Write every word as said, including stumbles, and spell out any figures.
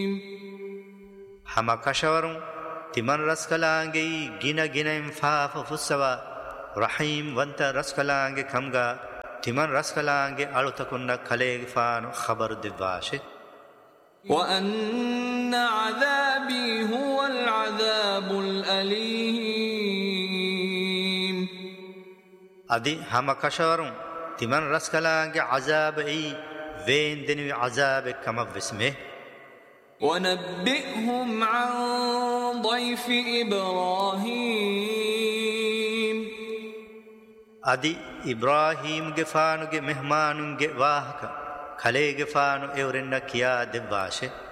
hama kashawarun timan raskalange gina gina infafa fussawa rahim wanta raskalange kamga timan raskalange alutakunna kaleg faanu khabar divashe wa anna adhabi huwa al-adhabul alim adi hama kashawarun timan raskalange azab ei veen denu azab kama visme ونبئهم عن ضيف إبراهيم أدي إبراهيم جفانو جه مهمانو جه واهك خلي جفانو إورنا كيا دباشة